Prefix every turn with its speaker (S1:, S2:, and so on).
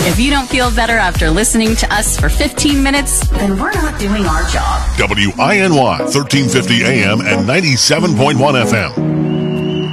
S1: If you don't feel better after listening to us for 15 minutes, then we're not doing our job.
S2: WINY 1350 AM and 97.1 FM.